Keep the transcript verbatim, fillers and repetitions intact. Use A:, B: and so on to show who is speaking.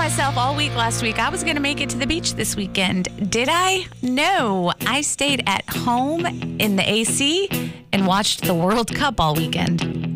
A: myself all week last week I was going to make it to the beach this weekend. Did I? No. I stayed at home in the A C and watched the World Cup all weekend.